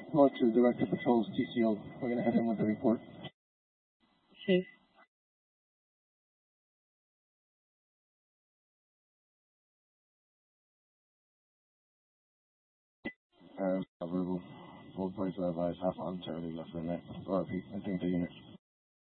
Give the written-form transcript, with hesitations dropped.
Launch to Director Patrols, TCO. We're going to head in with the report. Okay. Verbal. Both parties are advised half voluntarily left for the night. RP, I think the unit.